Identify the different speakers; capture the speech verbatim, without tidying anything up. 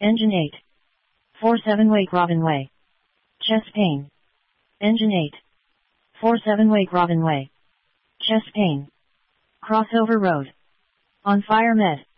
Speaker 1: Engine eight. four seven Wake Robin Way. Chest pain. Engine eight. four seven Wake Robin Way. Chest pain. Crossover Road. On Fire Med.